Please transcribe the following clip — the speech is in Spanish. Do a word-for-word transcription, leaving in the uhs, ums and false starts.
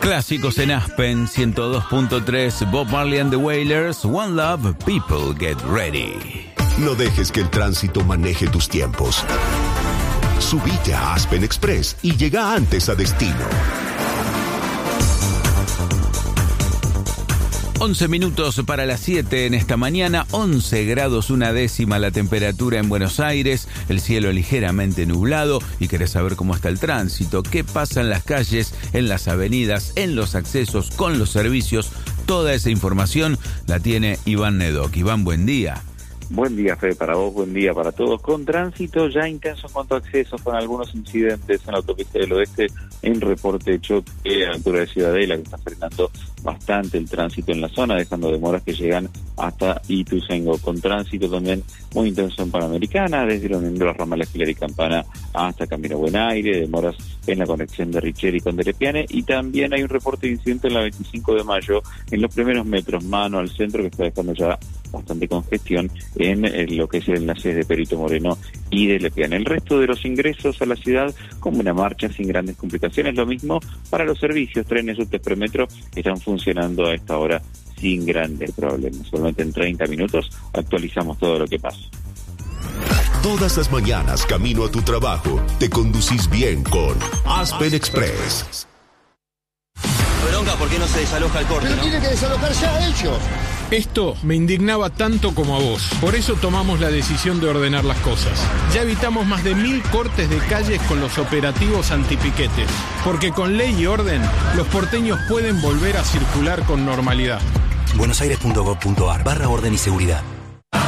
Clásicos en Aspen, ciento dos punto tres, Bob Marley and the Wailers, One Love, People Get Ready. No dejes que el tránsito maneje tus tiempos. Subite a Aspen Express y llega antes a destino. once minutos para las siete en esta mañana, once grados una décima la temperatura en Buenos Aires, el cielo ligeramente nublado. Y querés saber cómo está el tránsito, qué pasa en las calles, en las avenidas, en los accesos, con los servicios. Toda esa información la tiene Iván Nedoc. Iván, buen día. Buen día, Fede, para vos, buen día para todos. Con tránsito ya intenso en cuanto a accesos, con algunos incidentes en la autopista del oeste, en reporte de choque a la altura de Ciudadela, que está frenando bastante el tránsito en la zona, dejando demoras que llegan hasta Ituzaingó. Con tránsito también muy intenso en Panamericana, desde la unión de los ramales Pilar y Campana hasta Camino Buen Aire, demoras en la conexión de Richeri con Delepiane, y también hay un reporte de incidente en la veinticinco de mayo, en los primeros metros, mano al centro, que está dejando ya bastante congestión en, en lo que es el enlace de Perito Moreno y de Lepiane. El resto de los ingresos a la ciudad como una marcha sin grandes complicaciones. Lo mismo para los servicios, trenes, subtes, premetro, están funcionando a esta hora sin grandes problemas. Solamente en treinta minutos actualizamos todo lo que pasa. Todas las mañanas, camino a tu trabajo, te conducís bien con Aspen Express. Bronca, ¿por qué no se desaloja el corte? Pero ¿no? tienen que desalojar ya ellos. Esto me indignaba tanto como a vos. Por eso tomamos la decisión de ordenar las cosas. Ya evitamos más de mil cortes de calles con los operativos antipiquetes. Porque con ley y orden, los porteños pueden volver a circular con normalidad. buenosaires punto gov punto ar barra orden y seguridad.